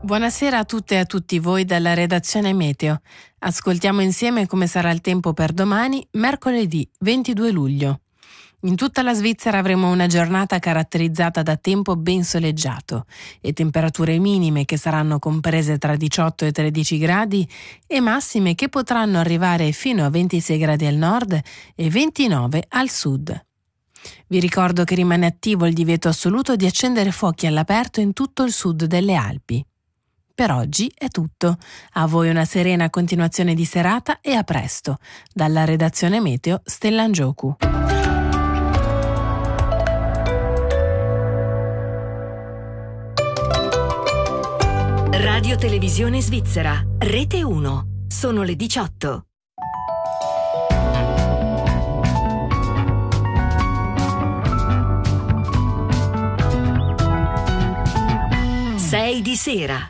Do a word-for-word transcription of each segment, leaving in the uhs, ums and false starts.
Buonasera a tutte e a tutti voi dalla redazione Meteo. Ascoltiamo insieme come sarà il tempo per domani, mercoledì ventidue luglio. In tutta la Svizzera avremo una giornata caratterizzata da tempo ben soleggiato e temperature minime che saranno comprese tra diciotto e tredici gradi e massime che potranno arrivare fino a ventisei gradi al nord e ventinove al sud. Vi ricordo che rimane attivo il divieto assoluto di accendere fuochi all'aperto in tutto il sud delle Alpi. Per oggi è tutto. A voi una serena continuazione di serata e a presto. Dalla redazione Meteo, Stellan Giocu. Radio Televisione Svizzera, Rete uno. Sono le diciotto. sei di sera.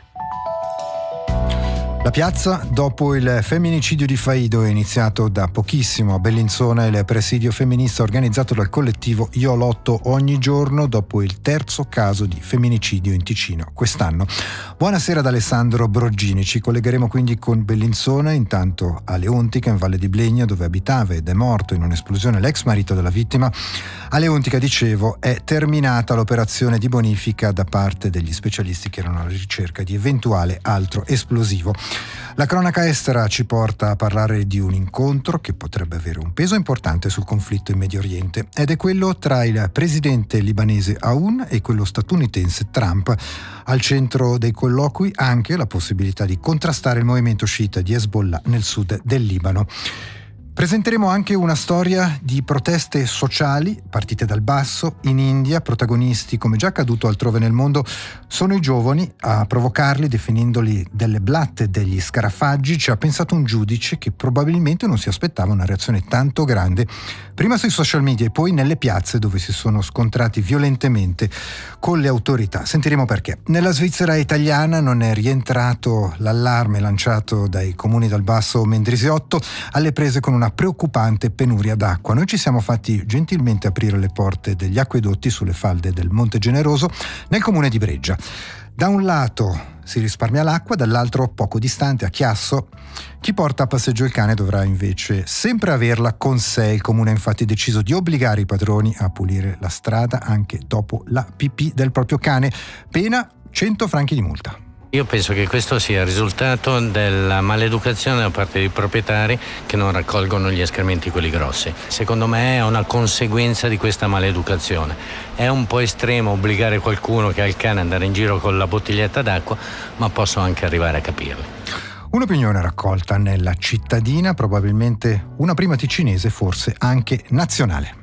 La piazza dopo il femminicidio di Faido è iniziato da pochissimo a Bellinzona il presidio femminista organizzato dal collettivo Io lotto ogni giorno dopo il terzo caso di femminicidio in Ticino quest'anno. Buonasera ad Alessandro Broggini, ci collegheremo quindi con Bellinzona, intanto a Leontica in Valle di Blegna dove abitava ed è morto in un'esplosione l'ex marito della vittima. A Leontica, dicevo, è terminata l'operazione di bonifica da parte degli specialisti che erano alla ricerca di eventuale altro esplosivo. La cronaca estera ci porta a parlare di un incontro che potrebbe avere un peso importante sul conflitto in Medio Oriente ed è quello tra il presidente libanese Aoun e quello statunitense Trump. Al centro dei colloqui anche la possibilità di contrastare il movimento sciita di Hezbollah nel sud del Libano. Presenteremo anche una storia di proteste sociali partite dal basso in India. Protagonisti, come già accaduto altrove nel mondo, sono i giovani. A provocarli, definendoli delle blatte, degli scarafaggi, ci ha pensato un giudice che probabilmente non si aspettava una reazione tanto grande, prima sui social media e poi nelle piazze dove si sono scontrati violentemente con le autorità. Sentiremo perché. Nella Svizzera italiana non è rientrato l'allarme lanciato dai comuni dal basso Mendrisiotto alle prese con una preoccupante penuria d'acqua. Noi ci siamo fatti gentilmente aprire le porte degli acquedotti sulle falde del Monte Generoso nel comune di Breggia. Da un lato si risparmia l'acqua, dall'altro poco distante a Chiasso chi porta a passeggio il cane dovrà invece sempre averla con sé. Il comune ha infatti deciso di obbligare i padroni a pulire la strada anche dopo la pipì del proprio cane, pena cento franchi di multa. Io penso che questo sia il risultato della maleducazione da parte dei proprietari che non raccolgono gli escrementi quelli grossi. Secondo me è una conseguenza di questa maleducazione. È un po' estremo obbligare qualcuno che ha il cane ad andare in giro con la bottiglietta d'acqua, ma posso anche arrivare a capirlo. Un'opinione raccolta nella cittadina, probabilmente una prima ticinese, forse anche nazionale.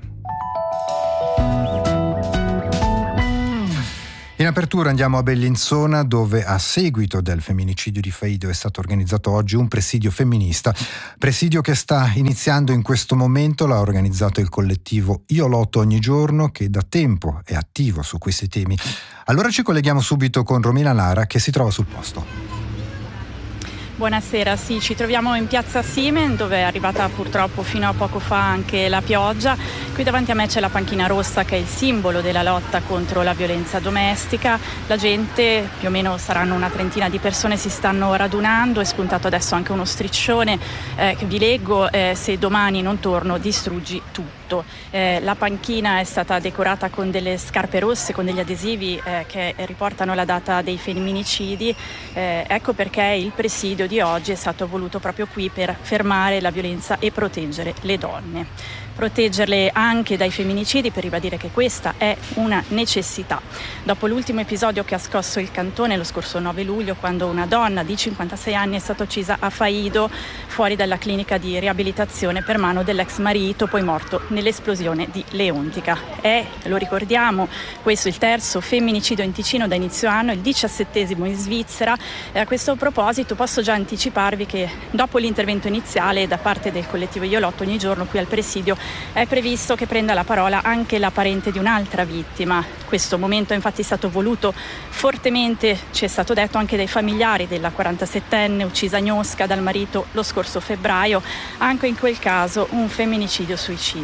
In apertura andiamo a Bellinzona dove a seguito del femminicidio di Faido è stato organizzato oggi un presidio femminista. Presidio che sta iniziando in questo momento, l'ha organizzato il collettivo Io lotto ogni giorno che da tempo è attivo su questi temi. Allora ci colleghiamo subito con Romina Lara che si trova sul posto. Buonasera, sì, ci troviamo in piazza Simen dove è arrivata purtroppo fino a poco fa anche la pioggia. Qui davanti a me c'è la panchina rossa che è il simbolo della lotta contro la violenza domestica. La gente, più o meno saranno una trentina di persone, si stanno radunando. È spuntato adesso anche uno striscione eh, che vi leggo, eh, se domani non torno distruggi tutto. Eh, la panchina è stata decorata con delle scarpe rosse, con degli adesivi eh, che riportano la data dei femminicidi. Eh, ecco perché il presidio di oggi è stato voluto proprio qui per fermare la violenza e proteggere le donne. Proteggerle anche dai femminicidi per ribadire che questa è una necessità. Dopo l'ultimo episodio che ha scosso il cantone lo scorso nove luglio, quando una donna di cinquantasei anni è stata uccisa a Faido fuori dalla clinica di riabilitazione per mano dell'ex marito, poi morto nell'esplosione di Leontica. È, lo ricordiamo, questo il terzo femminicidio in Ticino da inizio anno, il diciassettesimo in Svizzera. E a questo proposito posso già anticiparvi che dopo l'intervento iniziale da parte del collettivo Io lotto ogni giorno qui al presidio è previsto che prenda la parola anche la parente di un'altra vittima. Questo momento è infatti stato voluto fortemente, ci è stato detto, anche dai familiari della quarantasettenne uccisa a Gnosca dal marito lo scorso febbraio, anche in quel caso un femminicidio-suicidio.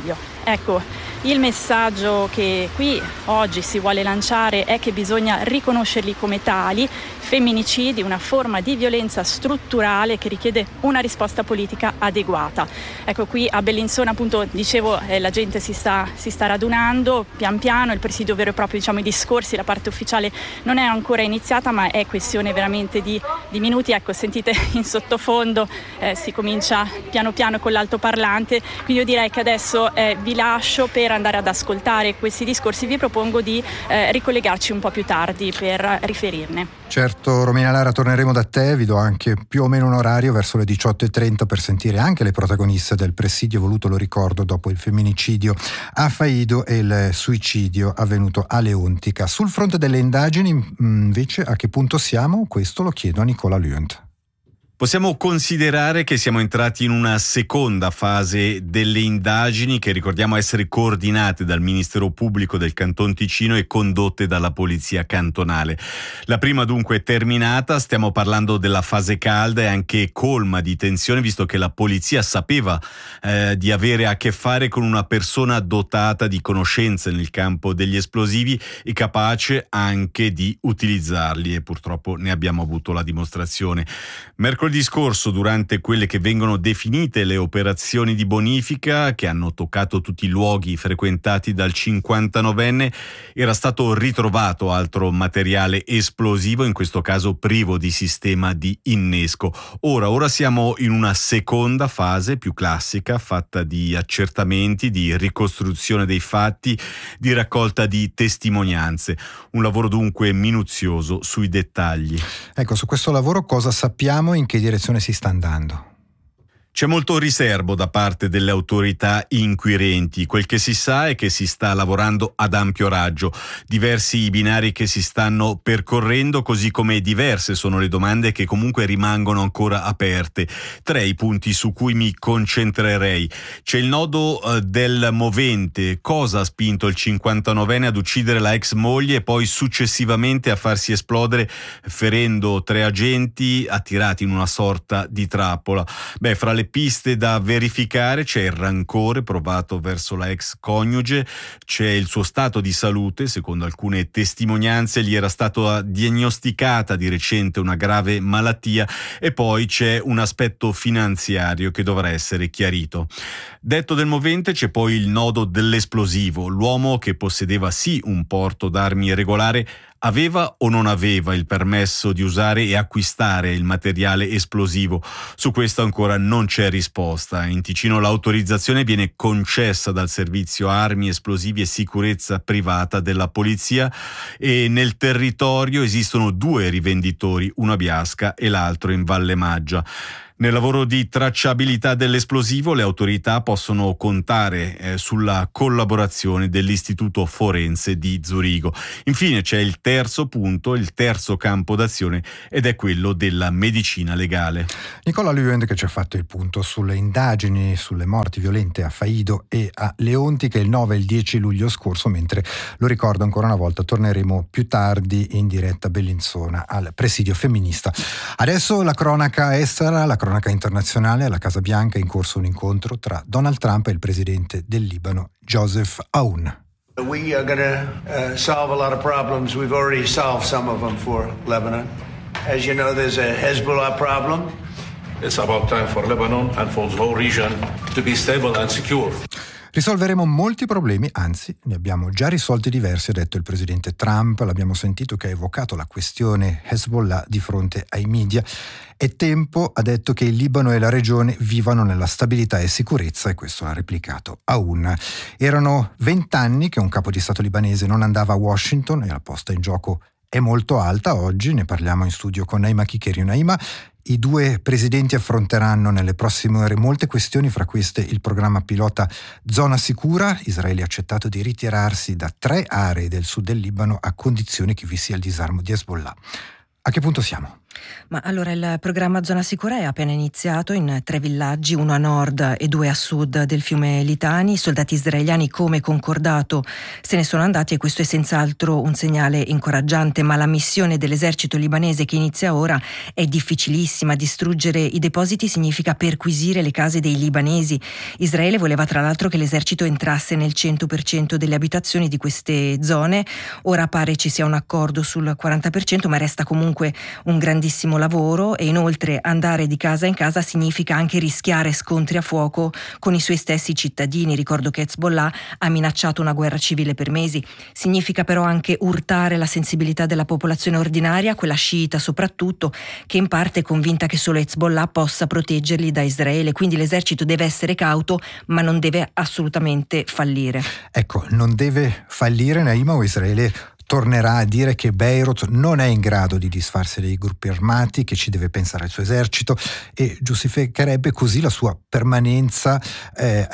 Ecco, il messaggio che qui oggi si vuole lanciare è che bisogna riconoscerli come tali, femminicidi, una forma di violenza strutturale che richiede una risposta politica adeguata. Ecco, qui a Bellinzona, appunto, dicevo, eh, la gente si sta, si sta radunando pian piano, il presidio vero e proprio, diciamo, i discorsi, la parte ufficiale non è ancora iniziata, ma è questione veramente di, di minuti. Ecco, sentite in sottofondo, eh, si comincia piano piano con l'altoparlante, quindi io direi che adesso eh, vi lascio per andare ad ascoltare questi discorsi. Vi propongo di eh, ricollegarci un po' più tardi per riferirne. Certo, Romina Lara, torneremo da te, vi do anche più o meno un orario verso le diciotto e trenta per sentire anche le protagoniste del presidio voluto, lo ricordo, dopo il femminicidio a Faido e il suicidio avvenuto a Leontica. Sul fronte delle indagini, invece, a che punto siamo? Questo lo chiedo a Nicola Luent. Possiamo considerare che siamo entrati in una seconda fase delle indagini che ricordiamo essere coordinate dal Ministero Pubblico del Canton Ticino e condotte dalla Polizia Cantonale. La prima dunque è terminata, stiamo parlando della fase calda e anche colma di tensione, visto che la polizia sapeva eh, di avere a che fare con una persona dotata di conoscenze nel campo degli esplosivi e capace anche di utilizzarli, e purtroppo ne abbiamo avuto la dimostrazione. Mercoledì scorso, durante quelle che vengono definite le operazioni di bonifica, che hanno toccato tutti i luoghi frequentati dal cinquantanovenne, era stato ritrovato altro materiale esplosivo, in questo caso privo di sistema di innesco. Ora, ora siamo in una seconda fase più classica, fatta di accertamenti, di ricostruzione dei fatti, di raccolta di testimonianze. Un lavoro dunque minuzioso sui dettagli. Ecco, su questo lavoro cosa sappiamo, in che direzione si sta andando? C'è molto riserbo da parte delle autorità inquirenti. Quel che si sa è che si sta lavorando ad ampio raggio. Diversi i binari che si stanno percorrendo, così come diverse sono le domande che comunque rimangono ancora aperte. Tre i punti su cui mi concentrerei. C'è il nodo eh, del movente. Cosa ha spinto il cinquantanovenne ad uccidere la ex moglie e poi successivamente a farsi esplodere, ferendo tre agenti attirati in una sorta di trappola? Beh, fra le piste da verificare c'è il rancore provato verso la ex coniuge, c'è il suo stato di salute. Secondo alcune testimonianze gli era stata diagnosticata di recente una grave malattia, e poi c'è un aspetto finanziario che dovrà essere chiarito. Detto del movente, c'è poi il nodo dell'esplosivo. L'uomo, che possedeva sì un porto d'armi regolare, aveva o non aveva il permesso di usare e acquistare il materiale esplosivo? Su questo ancora non c'è risposta. In Ticino l'autorizzazione viene concessa dal Servizio Armi, Esplosivi e Sicurezza Privata della Polizia, e nel territorio esistono due rivenditori, uno a Biasca e l'altro in Valle Maggia. Nel lavoro di tracciabilità dell'esplosivo le autorità possono contare eh, sulla collaborazione dell'Istituto Forense di Zurigo. Infine c'è il terzo punto, il terzo campo d'azione, ed è quello della medicina legale. Nicola Luend, che ci ha fatto il punto sulle indagini sulle morti violente a Faido e a Leontica il nove e il dieci luglio scorso, mentre, lo ricordo ancora una volta, torneremo più tardi in diretta a Bellinzona al presidio femminista. Adesso la cronaca estera, la cronaca internazionale. Alla Casa Bianca è in corso un incontro tra Donald Trump e il presidente del Libano, Joseph Aoun. We are going to uh, solve a lot of problems. We've already solved some of them for Lebanon. As you know, there's a Hezbollah problem. It's about time for Lebanon and for the whole region to be stable and secure. Risolveremo molti problemi, anzi ne abbiamo già risolti diversi, ha detto il presidente Trump. L'abbiamo sentito che ha evocato la questione Hezbollah di fronte ai media. È tempo, ha detto, che il Libano e la regione vivano nella stabilità e sicurezza, e questo ha replicato Aoun. Erano vent'anni che un capo di Stato libanese non andava a Washington e la posta in gioco è molto alta. Oggi ne parliamo in studio con Naima Kikeriou. Naima, i due presidenti affronteranno nelle prossime ore molte questioni, fra queste il programma pilota Zona Sicura. Israele ha accettato di ritirarsi da tre aree del sud del Libano a condizione che vi sia il disarmo di Hezbollah. A che punto siamo? Ma allora il programma Zona Sicura è appena iniziato in tre villaggi, uno a nord e due a sud del fiume Litani. I soldati israeliani, come concordato, se ne sono andati e questo è senz'altro un segnale incoraggiante, ma la missione dell'esercito libanese che inizia ora è difficilissima. Distruggere i depositi significa perquisire le case dei libanesi. Israele voleva tra l'altro che l'esercito entrasse nel cento per cento delle abitazioni di queste zone. Ora pare ci sia un accordo sul quaranta per cento, ma resta comunque un grandissimo lavoro, e inoltre andare di casa in casa significa anche rischiare scontri a fuoco con i suoi stessi cittadini. Ricordo che Hezbollah ha minacciato una guerra civile per mesi. Significa però anche urtare la sensibilità della popolazione ordinaria, quella sciita soprattutto, che in parte è convinta che solo Hezbollah possa proteggerli da Israele. Quindi l'esercito deve essere cauto, ma non deve assolutamente fallire. Ecco, non deve fallire, Naima, o Israele tornerà a dire che Beirut non è in grado di disfarsi dei gruppi armati, che ci deve pensare il suo esercito, e giustificherebbe così la sua permanenza eh,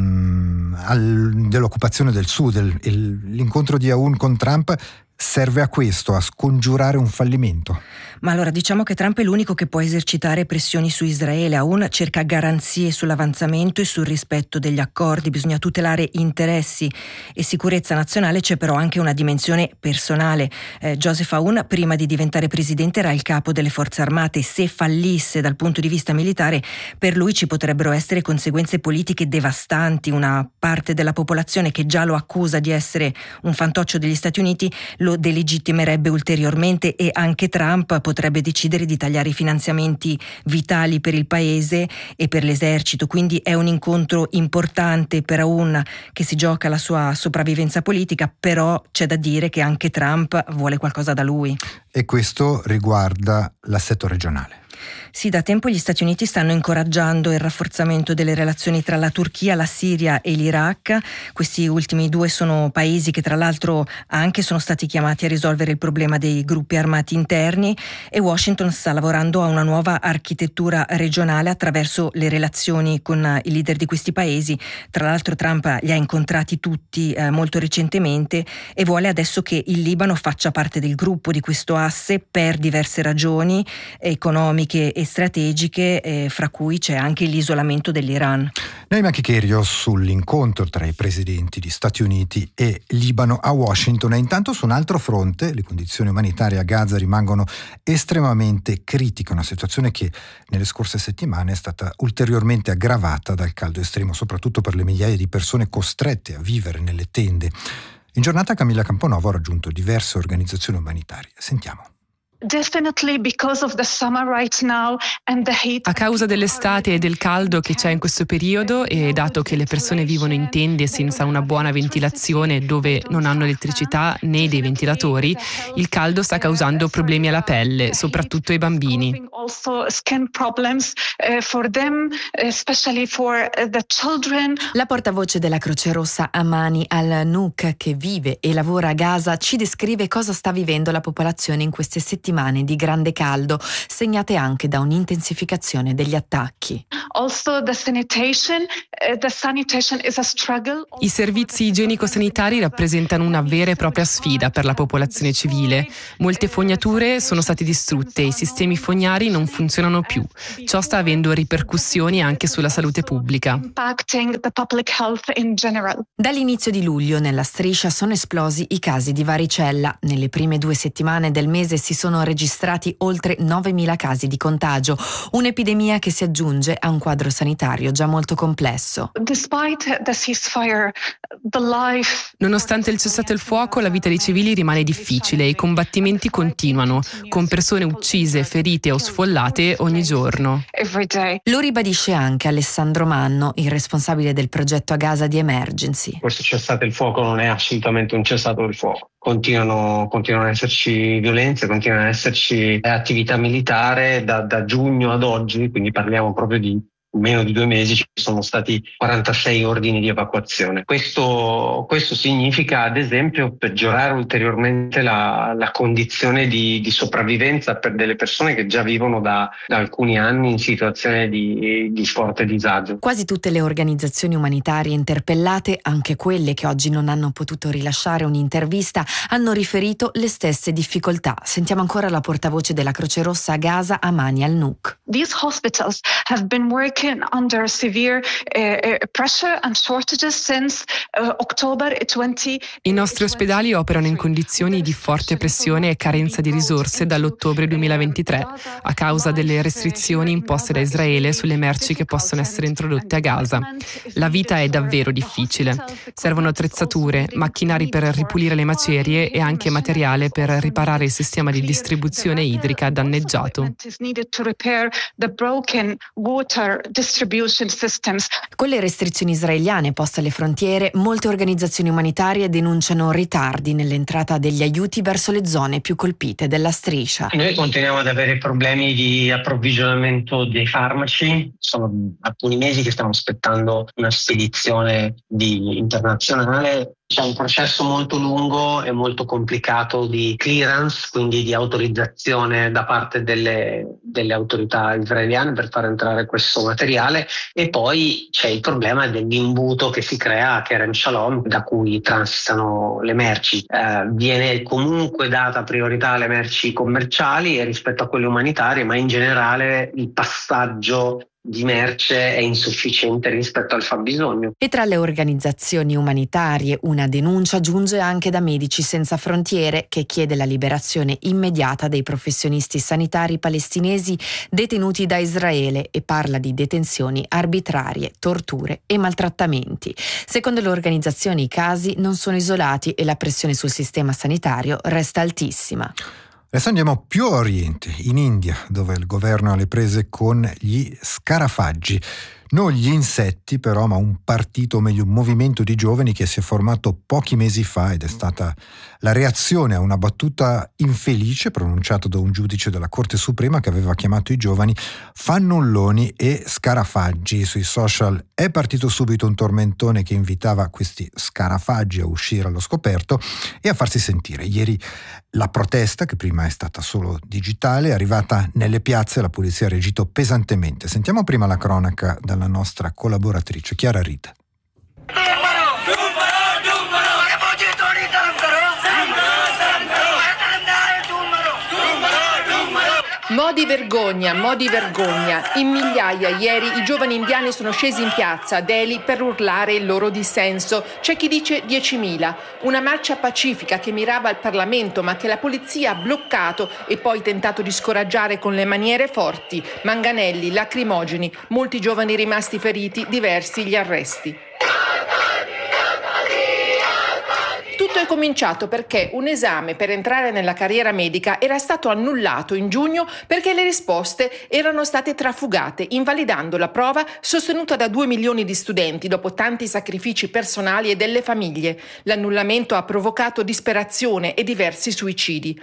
ehm, al, dell'occupazione del Sud. Il, il, l'incontro di Aoun con Trump serve a questo, a scongiurare un fallimento? Ma allora diciamo che Trump è l'unico che può esercitare pressioni su Israele. Aoun cerca garanzie sull'avanzamento e sul rispetto degli accordi. Bisogna tutelare interessi e sicurezza nazionale. C'è però anche una dimensione personale. eh, Joseph Aoun, prima di diventare presidente, era il capo delle forze armate. Se fallisse dal punto di vista militare, per lui ci potrebbero essere conseguenze politiche devastanti. Una parte della popolazione che già lo accusa di essere un fantoccio degli Stati Uniti lo delegittimerebbe ulteriormente, e anche Trump potrebbe decidere di tagliare i finanziamenti vitali per il paese e per l'esercito. Quindi è un incontro importante per Aoun, che si gioca la sua sopravvivenza politica, però c'è da dire che anche Trump vuole qualcosa da lui. E questo riguarda l'assetto regionale. Sì, da tempo gli Stati Uniti stanno incoraggiando il rafforzamento delle relazioni tra la Turchia, la Siria e l'Iraq. Questi ultimi due sono paesi che tra l'altro anche sono stati chiamati a risolvere il problema dei gruppi armati interni, e Washington sta lavorando a una nuova architettura regionale attraverso le relazioni con i leader di questi paesi. Tra l'altro Trump li ha incontrati tutti eh, molto recentemente, e vuole adesso che il Libano faccia parte del gruppo di questo asse per diverse ragioni economiche e strategiche, eh, fra cui c'è anche l'isolamento dell'Iran. Naima Chiccherio sull'incontro tra i presidenti di Stati Uniti e Libano a Washington. E intanto su un altro fronte le condizioni umanitarie a Gaza rimangono estremamente critiche, una situazione che nelle scorse settimane è stata ulteriormente aggravata dal caldo estremo, soprattutto per le migliaia di persone costrette a vivere nelle tende. In giornata Camilla Camponovo ha raggiunto diverse organizzazioni umanitarie. Sentiamo. A causa dell'estate e del caldo che c'è in questo periodo, e dato che le persone vivono in tende senza una buona ventilazione, dove non hanno elettricità né dei ventilatori, il caldo sta causando problemi alla pelle, soprattutto ai bambini. La portavoce della Croce Rossa Amani Al-Nouk, che vive e lavora a Gaza, ci descrive cosa sta vivendo la popolazione in queste settimane di grande caldo, segnate anche da un'intensificazione degli attacchi. I servizi igienico-sanitari rappresentano una vera e propria sfida per la popolazione civile. Molte fognature sono state distrutte e i sistemi fognari non funzionano più. Ciò sta avendo ripercussioni anche sulla salute pubblica. Dall'inizio di luglio nella striscia sono esplosi i casi di varicella. Nelle prime due settimane del mese si sono registrati oltre novemila casi di contagio, un'epidemia che si aggiunge a un quadro sanitario già molto complesso. Nonostante il cessate il fuoco, la vita dei civili rimane difficile e i combattimenti continuano, con persone uccise, ferite o sfollate ogni giorno. Lo ribadisce anche Alessandro Manno, il responsabile del progetto a Gaza di Emergency. Questo cessate il fuoco non è assolutamente un cessato il fuoco. Continuano, continuano ad esserci violenze, continuano ad esserci attività militare da, da giugno ad oggi, quindi parliamo proprio di meno di due mesi ci sono stati quarantasei ordini di evacuazione. Questo, questo significa ad esempio peggiorare ulteriormente la, la condizione di, di sopravvivenza per delle persone che già vivono da, da alcuni anni in situazione di, di forte disagio. Quasi tutte le organizzazioni umanitarie interpellate, anche quelle che oggi non hanno potuto rilasciare un'intervista, hanno riferito le stesse difficoltà. Sentiamo ancora la portavoce della Croce Rossa a Gaza, Amani Al-Nouk. These hospitals have been working under severe uh, pressure and shortages since uh, October twenty. I nostri ospedali operano in condizioni di forte pressione e carenza di risorse dall'ottobre duemilaventitré a causa delle restrizioni imposte da Israele sulle merci che possono essere introdotte a Gaza. La vita è davvero difficile. Servono attrezzature, macchinari per ripulire le macerie e anche materiale per riparare il sistema di distribuzione idrica danneggiato. Con le restrizioni israeliane poste alle frontiere, molte organizzazioni umanitarie denunciano ritardi nell'entrata degli aiuti verso le zone più colpite della striscia. Noi continuiamo ad avere problemi di approvvigionamento dei farmaci. Sono alcuni mesi che stiamo aspettando una spedizione di internazionale. C'è un processo molto lungo e molto complicato di clearance, quindi di autorizzazione da parte delle, delle autorità israeliane per far entrare questo materiale, e poi c'è il problema dell'imbuto che si crea a Kerem Shalom, da cui transitano le merci. Eh, viene comunque data priorità alle merci commerciali e rispetto a quelle umanitarie, ma in generale il passaggio di merce è insufficiente rispetto al fabbisogno. E tra le organizzazioni umanitarie una denuncia giunge anche da Medici Senza Frontiere, che chiede la liberazione immediata dei professionisti sanitari palestinesi detenuti da Israele e parla di detenzioni arbitrarie, torture e maltrattamenti. Secondo le organizzazioni i casi non sono isolati e la pressione sul sistema sanitario resta altissima. Adesso andiamo più a oriente, in India, dove il governo ha le prese con gli scarafaggi. Non gli insetti però, ma un partito, o meglio un movimento di giovani che si è formato pochi mesi fa ed è stata la reazione a una battuta infelice pronunciata da un giudice della Corte Suprema che aveva chiamato i giovani fannulloni e scarafaggi. Sui social è partito subito un tormentone che invitava questi scarafaggi a uscire allo scoperto e a farsi sentire. Ieri la protesta, che prima è stata solo digitale, è arrivata nelle piazze e la polizia ha reagito pesantemente. Sentiamo prima la cronaca dalla nostra collaboratrice Chiara Rita. Modi vergogna, modi vergogna. In migliaia ieri i giovani indiani sono scesi in piazza a Delhi per urlare il loro dissenso. C'è chi dice diecimila. Una marcia pacifica che mirava al Parlamento ma che la polizia ha bloccato e poi tentato di scoraggiare con le maniere forti. Manganelli, lacrimogeni, molti giovani rimasti feriti, diversi gli arresti. Tutto è cominciato perché un esame per entrare nella carriera medica era stato annullato in giugno perché le risposte erano state trafugate, invalidando la prova sostenuta da due milioni di studenti dopo tanti sacrifici personali e delle famiglie. L'annullamento ha provocato disperazione e diversi suicidi.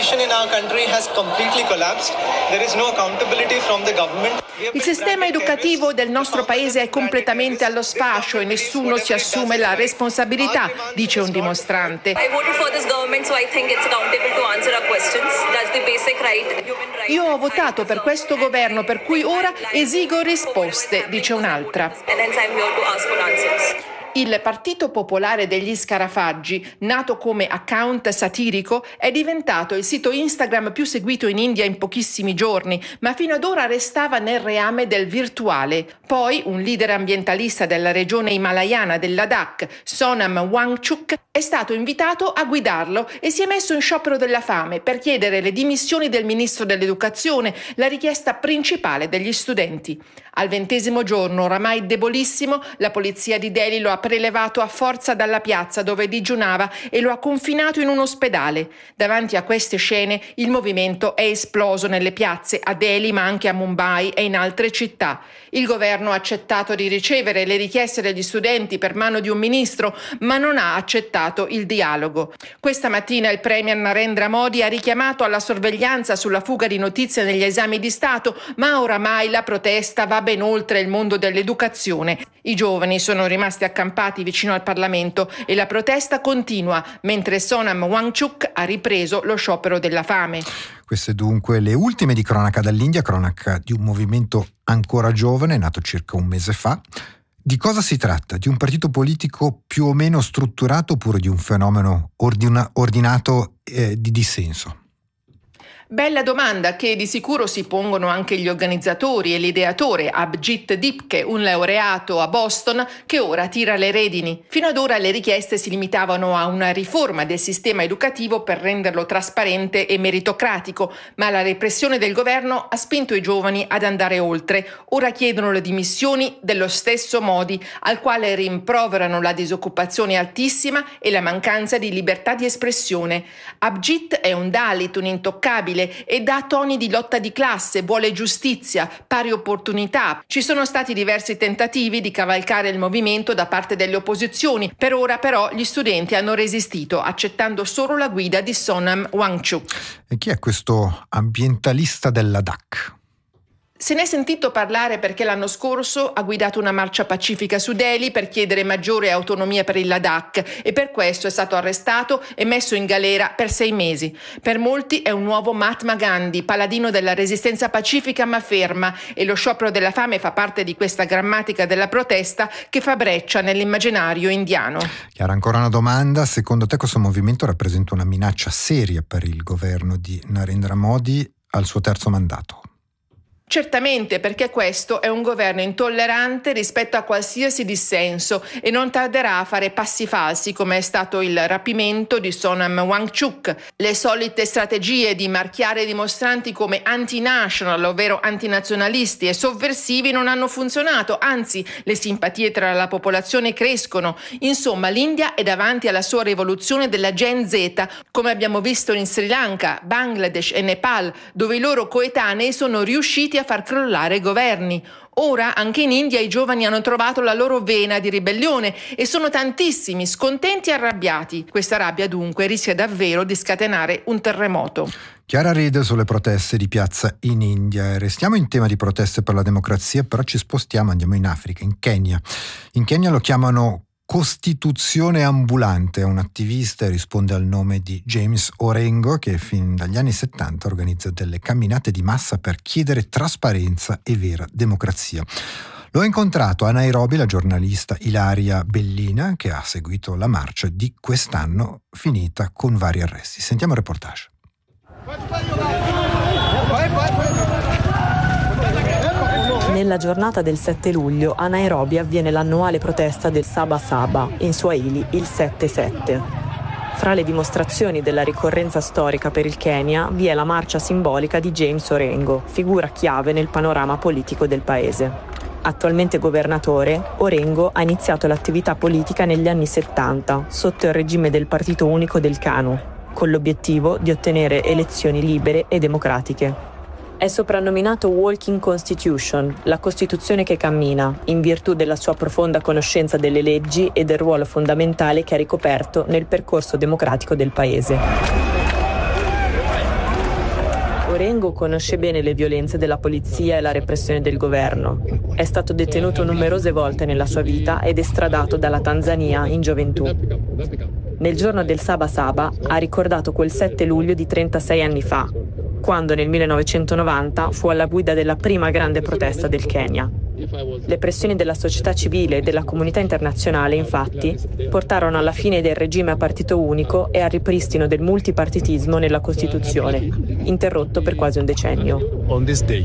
Il sistema educativo del nostro paese è completamente allo sfascio e nessuno si assume la responsabilità, dice un dimostrante. Io ho votato per questo governo, per cui ora esigo risposte, dice un'altra. Il Partito Popolare degli Scarafaggi, nato come account satirico, è diventato il sito Instagram più seguito in India in pochissimi giorni, ma fino ad ora restava nel reame del virtuale. Poi un leader ambientalista della regione himalayana del Ladakh, Sonam Wangchuk, è stato invitato a guidarlo e si è messo in sciopero della fame per chiedere le dimissioni del ministro dell'educazione, la richiesta principale degli studenti. Al ventesimo giorno, oramai debolissimo, la polizia di Delhi lo ha prelevato a forza dalla piazza dove digiunava e lo ha confinato in un ospedale. Davanti a queste scene il movimento è esploso nelle piazze a Delhi ma anche a Mumbai e in altre città. Il governo ha accettato di ricevere le richieste degli studenti per mano di un ministro, ma non ha accettato il dialogo. Questa mattina il premier Narendra Modi ha richiamato alla sorveglianza sulla fuga di notizie negli esami di Stato, ma oramai la protesta va ben oltre il mondo dell'educazione. I giovani sono rimasti accampati vicino al Parlamento e la protesta continua, mentre Sonam Wangchuk ha ripreso lo sciopero della fame. Queste dunque le ultime di Cronaca dall'India, cronaca di un movimento ancora giovane, nato circa un mese fa. Di cosa si tratta? Di un partito politico più o meno strutturato oppure di un fenomeno ordina- ordinato eh, di dissenso? Bella domanda che di sicuro si pongono anche gli organizzatori e l'ideatore Abhijit Dipke, un laureato a Boston che ora tira le redini. Fino ad ora le richieste si limitavano a una riforma del sistema educativo per renderlo trasparente e meritocratico, ma la repressione del governo ha spinto i giovani ad andare oltre. Ora chiedono le dimissioni dello stesso Modi, al quale rimproverano la disoccupazione altissima e la mancanza di libertà di espressione. Abhijit è un Dalit, un intoccabile, e dà toni di lotta di classe, vuole giustizia, pari opportunità. Ci sono stati diversi tentativi di cavalcare il movimento da parte delle opposizioni. Per ora però gli studenti hanno resistito, accettando solo la guida di Sonam Wangchuk. E chi è questo ambientalista della D A C? Se ne è sentito parlare perché l'anno scorso ha guidato una marcia pacifica su Delhi per chiedere maggiore autonomia per il Ladakh e per questo è stato arrestato e messo in galera per sei mesi. Per molti è un nuovo Mahatma Gandhi, paladino della resistenza pacifica ma ferma, e lo sciopero della fame fa parte di questa grammatica della protesta che fa breccia nell'immaginario indiano. Chiara, ancora una domanda. Secondo te questo movimento rappresenta una minaccia seria per il governo di Narendra Modi al suo terzo mandato? Certamente, perché questo è un governo intollerante rispetto a qualsiasi dissenso e non tarderà a fare passi falsi come è stato il rapimento di Sonam Wangchuk. Le solite strategie di marchiare i dimostranti come anti-national, ovvero antinazionalisti e sovversivi, non hanno funzionato, anzi le simpatie tra la popolazione crescono. Insomma, l'India è davanti alla sua rivoluzione della Gen Z, come abbiamo visto in Sri Lanka, Bangladesh e Nepal, dove i loro coetanei sono riusciti a a far crollare i governi. Ora anche in India i giovani hanno trovato la loro vena di ribellione e sono tantissimi, scontenti e arrabbiati. Questa rabbia dunque rischia davvero di scatenare un terremoto. Chiara Reed sulle proteste di piazza in India. Restiamo in tema di proteste per la democrazia, però ci spostiamo, andiamo in Africa, in Kenya. In Kenya lo chiamano Costituzione ambulante, è un attivista e risponde al nome di James Orengo, che fin dagli anni settanta organizza delle camminate di massa per chiedere trasparenza e vera democrazia. L'ho incontrato a Nairobi la giornalista Ilaria Bellina, che ha seguito la marcia di quest'anno finita con vari arresti. Sentiamo il reportage. Nella giornata del sette luglio a Nairobi avviene l'annuale protesta del Saba Saba, in Swahili il sette sette. Fra le dimostrazioni della ricorrenza storica per il Kenya vi è la marcia simbolica di James Orengo, figura chiave nel panorama politico del paese. Attualmente governatore, Orengo ha iniziato l'attività politica negli anni settanta, sotto il regime del Partito Unico del KANU, con l'obiettivo di ottenere elezioni libere e democratiche. È soprannominato Walking Constitution, la Costituzione che cammina, in virtù della sua profonda conoscenza delle leggi e del ruolo fondamentale che ha ricoperto nel percorso democratico del paese. Orengo conosce bene le violenze della polizia e la repressione del governo. È stato detenuto numerose volte nella sua vita ed estradato dalla Tanzania in gioventù. Nel giorno del Saba Saba ha ricordato quel sette luglio di trentasei anni fa, quando nel millenovecentonovanta fu alla guida della prima grande protesta del Kenya. Le pressioni della società civile e della comunità internazionale, infatti, portarono alla fine del regime a partito unico e al ripristino del multipartitismo nella Costituzione, interrotto per quasi un decennio. On this day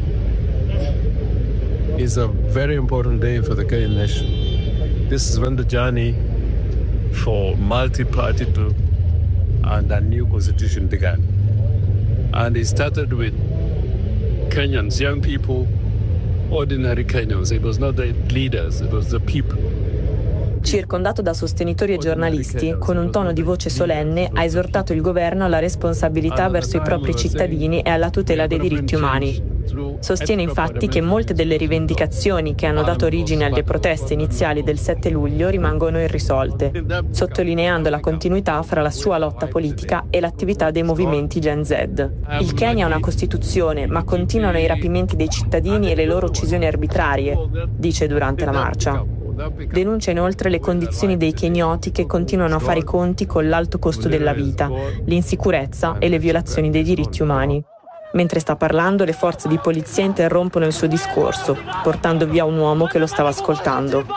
is a very important day for the Kenyan nation. This is when the journey for multi-party to and a new constitution began. And it started with Kenyans, young people, ordinary Kenyans. It was not the leaders, it was the people. Circondato da sostenitori e giornalisti, con un tono di voce solenne ha esortato il governo alla responsabilità verso i propri cittadini e alla tutela dei diritti umani. Sostiene infatti che molte delle rivendicazioni che hanno dato origine alle proteste iniziali del sette luglio rimangono irrisolte, sottolineando la continuità fra la sua lotta politica e l'attività dei movimenti Gen Z. Il Kenya ha una Costituzione, ma continuano i rapimenti dei cittadini e le loro uccisioni arbitrarie, dice durante la marcia. Denuncia inoltre le condizioni dei kenyoti che continuano a fare i conti con l'alto costo della vita, l'insicurezza e le violazioni dei diritti umani. Mentre sta parlando, le forze di polizia interrompono il suo discorso, portando via un uomo che lo stava ascoltando.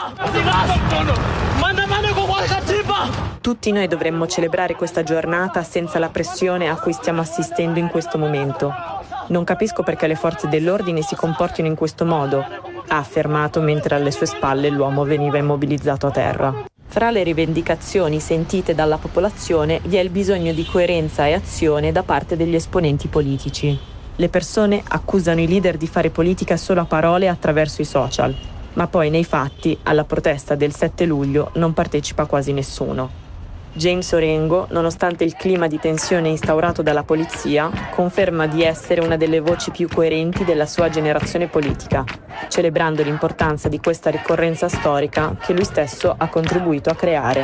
Tutti noi dovremmo celebrare questa giornata senza la pressione a cui stiamo assistendo in questo momento. Non capisco perché le forze dell'ordine si comportino in questo modo, ha affermato mentre alle sue spalle l'uomo veniva immobilizzato a terra. Fra le rivendicazioni sentite dalla popolazione vi è il bisogno di coerenza e azione da parte degli esponenti politici. Le persone accusano i leader di fare politica solo a parole attraverso i social, ma poi nei fatti alla protesta del sette luglio non partecipa quasi nessuno. James Orengo, nonostante il clima di tensione instaurato dalla polizia, conferma di essere una delle voci più coerenti della sua generazione politica, celebrando l'importanza di questa ricorrenza storica che lui stesso ha contribuito a creare.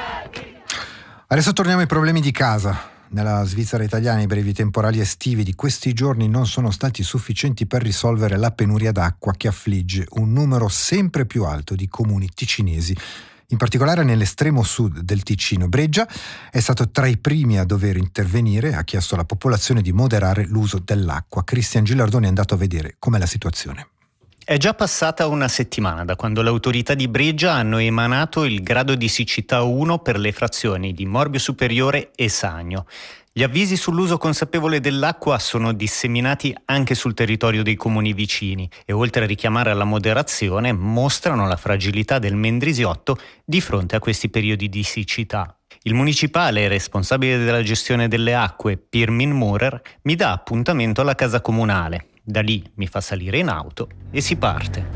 Adesso torniamo ai problemi di casa. Nella Svizzera italiana i brevi temporali estivi di questi giorni non sono stati sufficienti per risolvere la penuria d'acqua che affligge un numero sempre più alto di comuni ticinesi. In particolare nell'estremo sud del Ticino. Breggia è stato tra i primi a dover intervenire, ha chiesto alla popolazione di moderare l'uso dell'acqua. Cristian Gilardoni è andato a vedere com'è la situazione. È già passata una settimana da quando le autorità di Breggia hanno emanato il grado di siccità uno per le frazioni di Morbio Superiore e Sagno. Gli avvisi sull'uso consapevole dell'acqua sono disseminati anche sul territorio dei comuni vicini e oltre a richiamare alla moderazione mostrano la fragilità del Mendrisiotto di fronte a questi periodi di siccità. Il municipale responsabile della gestione delle acque, Pirmin Murer, mi dà appuntamento alla casa comunale. Da lì mi fa salire in auto e si parte.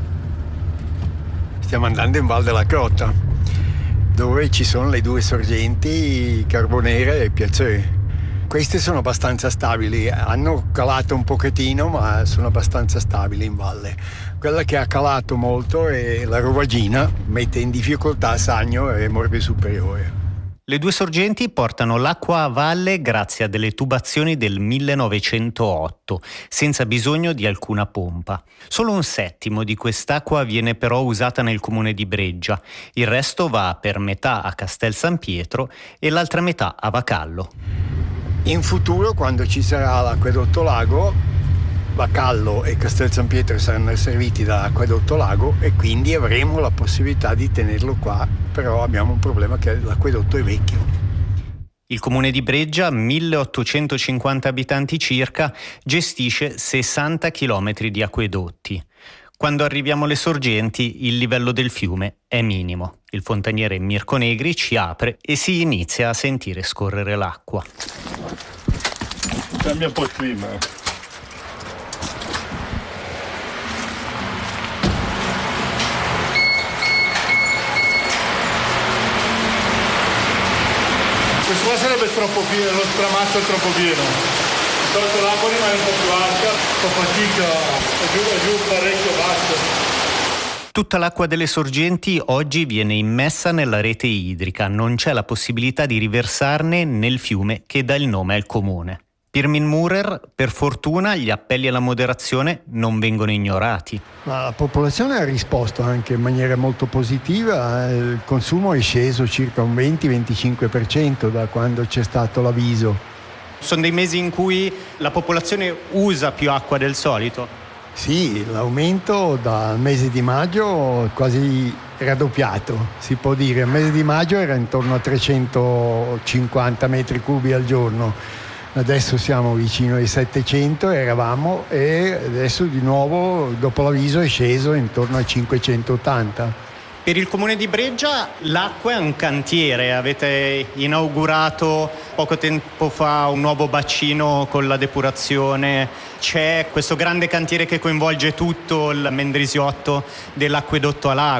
Stiamo andando in Val della Crota, dove ci sono le due sorgenti, Carbonera e Piacere. Queste sono abbastanza stabili, hanno calato un pochettino ma sono abbastanza stabili in valle. Quella che ha calato molto è la Rovagina, mette in difficoltà Sagno e Morbio Superiore. Le due sorgenti portano l'acqua a valle grazie a delle tubazioni del millenovecentootto, senza bisogno di alcuna pompa. Solo un settimo di quest'acqua viene però usata nel comune di Breggia, il resto va per metà a Castel San Pietro e l'altra metà a Vacallo. In futuro, quando ci sarà l'acquedotto lago, Vacallo e Castel San Pietro saranno serviti dall'acquedotto lago e quindi avremo la possibilità di tenerlo qua, però abbiamo un problema che l'acquedotto è vecchio. Il comune di Breggia, milleottocentocinquanta abitanti circa, gestisce sessanta chilometri di acquedotti. Quando arriviamo alle sorgenti, il livello del fiume è minimo. Il fontaniere Mirko Negri ci apre e si inizia a sentire scorrere l'acqua. Cambia un po' il clima. Questo qua sarebbe troppo pieno, lo stramazzo è troppo pieno. Solito l'acqua rimane un po' più alta, fa fatica, è giù, è giù parecchio basso. Tutta l'acqua delle sorgenti oggi viene immessa nella rete idrica, non c'è la possibilità di riversarne nel fiume che dà il nome al comune. Pirmin Murer, per fortuna gli appelli alla moderazione non vengono ignorati. Ma la popolazione ha risposto anche in maniera molto positiva, il consumo è sceso circa un venti venticinque per cento da quando c'è stato l'avviso. Sono dei mesi in cui la popolazione usa più acqua del solito? Sì, l'aumento dal mese di maggio è quasi raddoppiato, si può dire. Il mese di maggio era intorno a trecentocinquanta metri cubi al giorno, adesso siamo vicino ai settecento, eravamo, e adesso di nuovo dopo l'avviso è sceso intorno ai cinquecentottanta. Per il comune di Breggia l'acqua è un cantiere, avete inaugurato poco tempo fa un nuovo bacino con la depurazione, c'è questo grande cantiere che coinvolge tutto il Mendrisiotto dell'acquedotto a lago.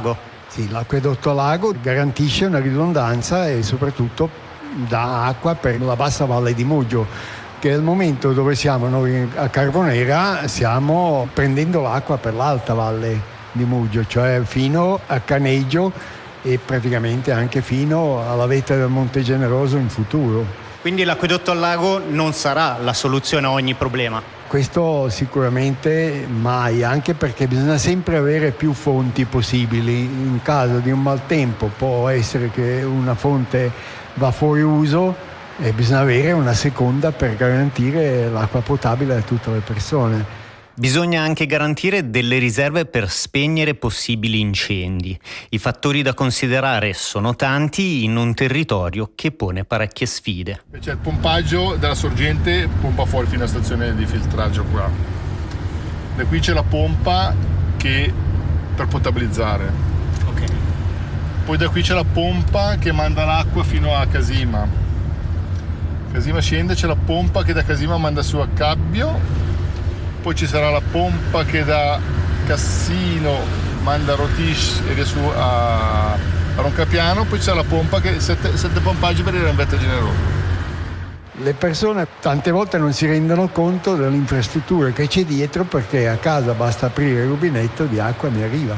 Sì, l'acquedotto a lago garantisce una ridondanza e soprattutto dà acqua per la bassa valle di Muggio, che è il momento dove siamo noi a Carbonera, stiamo prendendo l'acqua per l'alta valle di Muggio, cioè fino a Caneggio e praticamente anche fino alla vetta del Monte Generoso in futuro. Quindi l'acquedotto al lago non sarà la soluzione a ogni problema? Questo sicuramente mai, anche perché bisogna sempre avere più fonti possibili. In caso di un maltempo può essere che una fonte va fuori uso e bisogna avere una seconda per garantire l'acqua potabile a tutte le persone. Bisogna anche garantire delle riserve per spegnere possibili incendi. I fattori da considerare sono tanti in un territorio che pone parecchie sfide. C'è il pompaggio della sorgente, pompa fuori fino alla stazione di filtraggio qua. Da qui c'è la pompa che per potabilizzare. Ok. Poi da qui c'è la pompa che manda l'acqua fino a Casima. Casima scende, c'è la pompa che da Casima manda su a Cabbio. Poi ci sarà la pompa che da Cassino manda a Rotish e via su a, a Roncapiano, poi c'è la pompa che sette, sette pompaggi per il Rambetta Generoso. Le persone tante volte non si rendono conto dell'infrastruttura che c'è dietro, perché a casa basta aprire il rubinetto, di acqua ne arriva.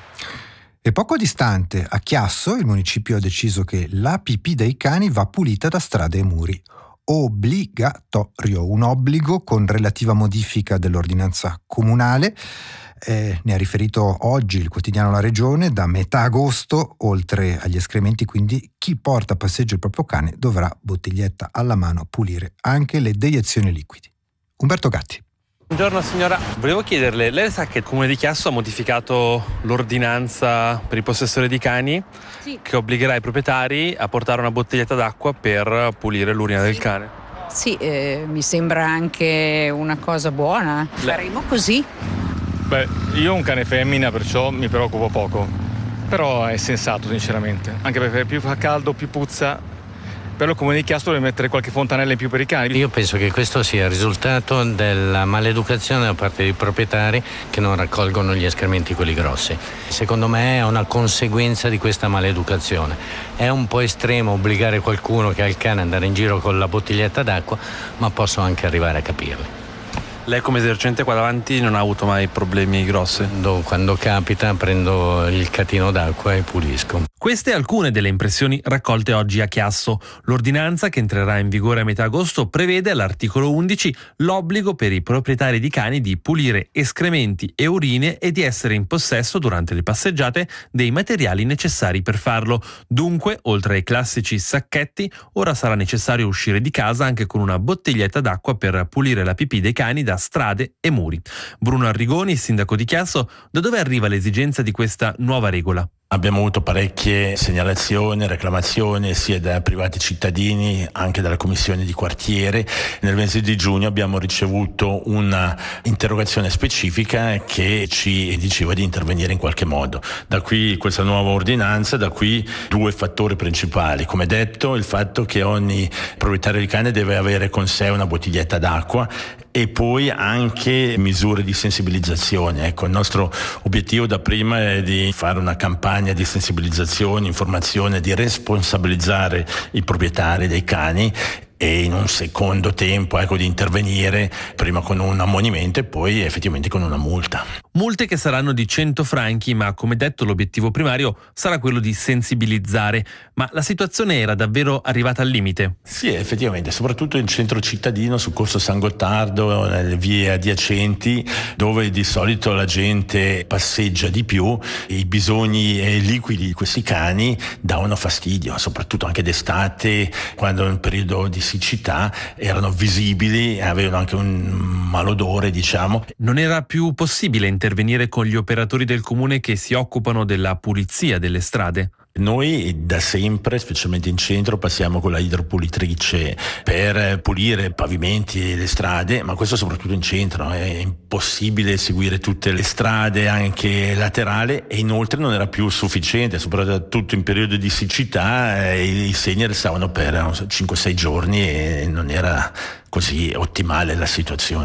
E poco distante, a Chiasso, il municipio ha deciso che la pipì dei cani va pulita da strade e muri. Obbligatorio, un obbligo con relativa modifica dell'ordinanza comunale. Eh, ne ha riferito oggi il quotidiano La Regione. Da metà agosto, oltre agli escrementi, quindi chi porta a passeggio il proprio cane dovrà, bottiglietta alla mano, pulire anche le deiezioni liquidi. Umberto Gatti. Buongiorno signora, volevo chiederle, lei sa che il Comune di Chiasso ha modificato l'ordinanza per i possessori di cani, sì, che obbligherà i proprietari a portare una bottiglietta d'acqua per pulire l'urina sì. del cane? Sì, eh, mi sembra anche una cosa buona. Le... Faremo così? Beh, io ho un cane femmina, perciò mi preoccupo poco, però è sensato sinceramente, anche perché più fa caldo più puzza. Per il Comune di Chiasso deve mettere qualche fontanella in più per i cani. Io penso che questo sia il risultato della maleducazione da parte dei proprietari che non raccolgono gli escrementi quelli grossi. Secondo me è una conseguenza di questa maleducazione. È un po' estremo obbligare qualcuno che ha il cane ad andare in giro con la bottiglietta d'acqua, ma posso anche arrivare a capirli. Lei come esercente qua davanti non ha avuto mai problemi grossi? Quando capita prendo il catino d'acqua e pulisco. Queste alcune delle impressioni raccolte oggi a Chiasso. L'ordinanza, che entrerà in vigore a metà agosto, prevede all'articolo undici l'obbligo per i proprietari di cani di pulire escrementi e urine e di essere in possesso durante le passeggiate dei materiali necessari per farlo. Dunque, oltre ai classici sacchetti, ora sarà necessario uscire di casa anche con una bottiglietta d'acqua per pulire la pipì dei cani da strade e muri. Bruno Arrigoni, sindaco di Chiasso, da dove arriva l'esigenza di questa nuova regola? Abbiamo avuto parecchie segnalazioni, reclamazioni sia da privati cittadini, anche dalla commissione di quartiere. Nel mese di giugno abbiamo ricevuto una interrogazione specifica che ci diceva di intervenire in qualche modo. Da qui questa nuova ordinanza, da qui due fattori principali. Come detto, il fatto che ogni proprietario di cane deve avere con sé una bottiglietta d'acqua e poi anche misure di sensibilizzazione. Ecco, il nostro obiettivo da prima è di fare una campagna di sensibilizzazione, informazione, di responsabilizzare i proprietari dei cani e in un secondo tempo ecco, di intervenire prima con un ammonimento e poi effettivamente con una multa. Multe che saranno di cento franchi, ma come detto l'obiettivo primario sarà quello di sensibilizzare. Ma la situazione era davvero arrivata al limite? Sì, effettivamente, soprattutto in centro cittadino, su Corso San Gottardo, nelle vie adiacenti, dove di solito la gente passeggia di più, i bisogni liquidi di questi cani davano fastidio, soprattutto anche d'estate, quando nel periodo di siccità erano visibili e avevano anche un malodore, diciamo. Non era più possibile intervenire con gli operatori del comune che si occupano della pulizia delle strade? Noi da sempre, specialmente in centro, passiamo con la idropulitrice per pulire pavimenti e le strade, ma questo soprattutto in centro. È impossibile seguire tutte le strade anche laterali e inoltre non era più sufficiente, soprattutto in periodo di siccità eh, i segni restavano per cinque sei giorni e non era così ottimale la situazione.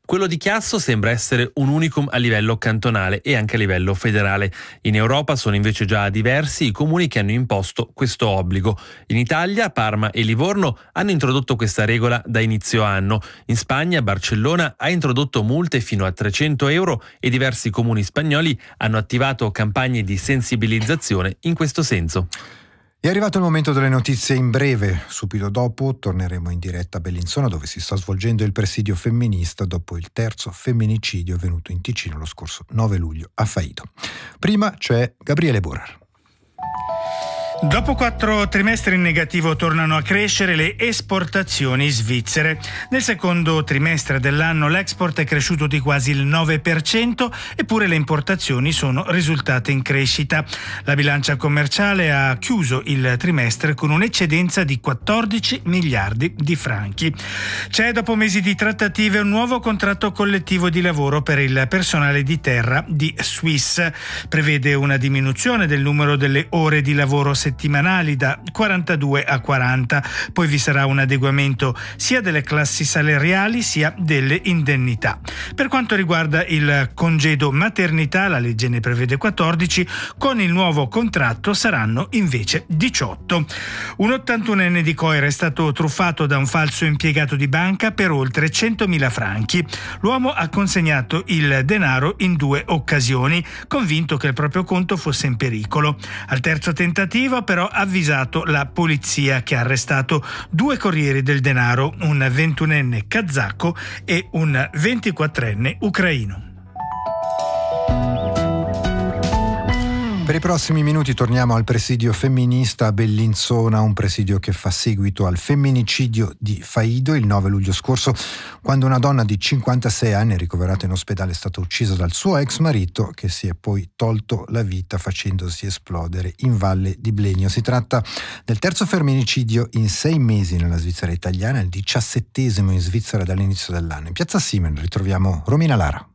Quello di Chiasso sembra essere un unicum a livello cantonale e anche a livello federale. In Europa sono invece già diversi i comuni che hanno imposto questo obbligo. In Italia, Parma e Livorno hanno introdotto questa regola da inizio anno. In Spagna, Barcellona ha introdotto multe fino a trecento euro e diversi comuni spagnoli hanno attivato campagne di sensibilizzazione in questo senso. È arrivato il momento delle notizie in breve. Subito dopo torneremo in diretta a Bellinzona, dove si sta svolgendo il presidio femminista dopo il terzo femminicidio avvenuto in Ticino lo scorso nove luglio a Faido. Prima c'è Gabriele Borar. Dopo quattro trimestri in negativo tornano a crescere le esportazioni svizzere. Nel secondo trimestre dell'anno l'export è cresciuto di quasi il nove per cento, eppure le importazioni sono risultate in crescita. La bilancia commerciale ha chiuso il trimestre con un'eccedenza di quattordici miliardi di franchi. C'è, dopo mesi di trattative, un nuovo contratto collettivo di lavoro per il personale di terra di Swiss. Prevede una diminuzione del numero delle ore di lavoro settimanali da quarantadue a quaranta, poi vi sarà un adeguamento sia delle classi salariali sia delle indennità. Per quanto riguarda il congedo maternità, la legge ne prevede quattordici, con il nuovo contratto saranno invece diciotto. Un ottantunenne di Coira è stato truffato da un falso impiegato di banca per oltre centomila franchi. L'uomo ha consegnato il denaro in due occasioni, convinto che il proprio conto fosse in pericolo. Al terzo tentativo però ha avvisato la polizia, che ha arrestato due corrieri del denaro, un ventunenne kazako e un ventiquattrenne ucraino. Per i prossimi minuti torniamo al presidio femminista a Bellinzona, un presidio che fa seguito al femminicidio di Faido il nove luglio scorso, quando una donna di cinquantasei anni ricoverata in ospedale è stata uccisa dal suo ex marito, che si è poi tolto la vita facendosi esplodere in Valle di Blegno. Si tratta del terzo femminicidio in sei mesi nella Svizzera italiana, il diciassettesimo in Svizzera dall'inizio dell'anno. In piazza Simen ritroviamo Romina Lara.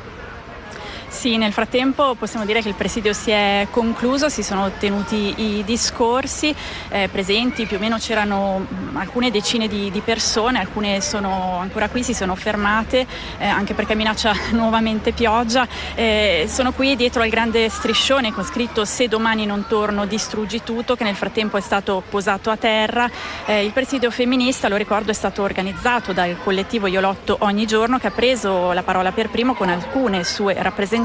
Sì, nel frattempo possiamo dire che il presidio si è concluso, si sono tenuti i discorsi, eh, presenti più o meno c'erano alcune decine di, di persone, alcune sono ancora qui, si sono fermate, eh, anche perché minaccia nuovamente pioggia. Eh, sono qui dietro al grande striscione con scritto "Se domani non torno distruggi tutto", che nel frattempo è stato posato a terra. Eh, il presidio femminista, lo ricordo, è stato organizzato dal collettivo Io Lotto Ogni Giorno, che ha preso la parola per primo con alcune sue rappresentanti,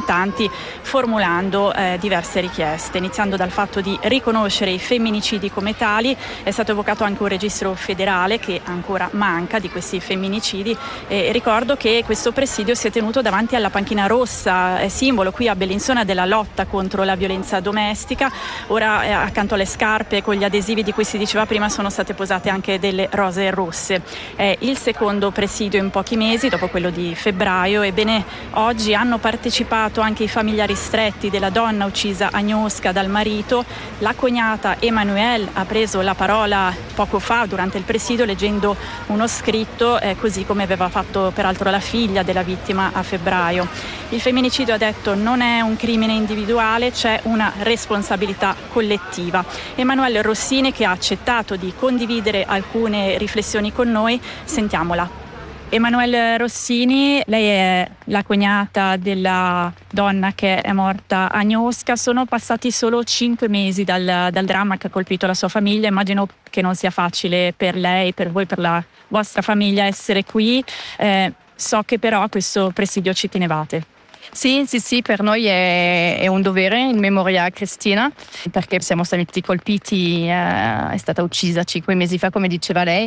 formulando eh, diverse richieste, iniziando dal fatto di riconoscere i femminicidi come tali. È stato evocato anche un registro federale che ancora manca di questi femminicidi, e ricordo che questo presidio si è tenuto davanti alla panchina rossa, è simbolo qui a Bellinzona della lotta contro la violenza domestica. Ora eh, accanto alle scarpe con gli adesivi di cui si diceva prima sono state posate anche delle rose rosse. È il secondo presidio in pochi mesi dopo quello di febbraio. Ebbene, oggi hanno partecipato anche i familiari stretti della donna uccisa a Gnosca dal marito. La cognata Emanuele ha preso la parola poco fa durante il presidio leggendo uno scritto, eh, così come aveva fatto peraltro la figlia della vittima a febbraio. Il femminicidio, ha detto, non è un crimine individuale, c'è una responsabilità collettiva. Emanuele Rossini, che ha accettato di condividere alcune riflessioni con noi, sentiamola. Emanuele Rossini, lei è la cognata della donna che è morta a Gnosca. Sono passati solo cinque mesi dal, dal dramma che ha colpito la sua famiglia. Immagino che non sia facile per lei, per voi, per la vostra famiglia essere qui. Eh, so che però a questo presidio ci tenevate. Sì, sì, sì, per noi è, è un dovere in memoria a Cristina, perché siamo stati colpiti, eh, è stata uccisa cinque mesi fa, come diceva lei,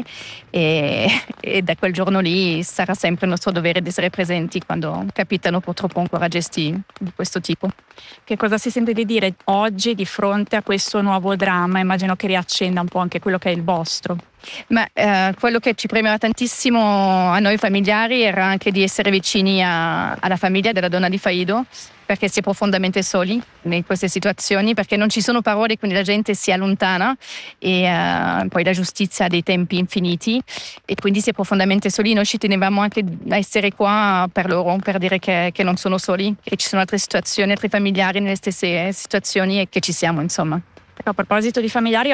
e, e da quel giorno lì sarà sempre il nostro dovere di essere presenti quando capitano purtroppo ancora gesti di questo tipo. Che cosa si sente di dire oggi di fronte a questo nuovo dramma? Immagino che riaccenda un po' anche quello che è il vostro. Ma eh, quello che ci premeva tantissimo a noi familiari era anche di essere vicini a, alla famiglia della donna di Faido, perché si è profondamente soli in queste situazioni, perché non ci sono parole, quindi la gente si allontana e uh, poi la giustizia ha dei tempi infiniti e quindi si è profondamente soli. Noi ci tenevamo anche a essere qua per loro, per dire che, che non sono soli, che ci sono altre situazioni, altri familiari nelle stesse situazioni e che ci siamo, insomma. A proposito di familiari,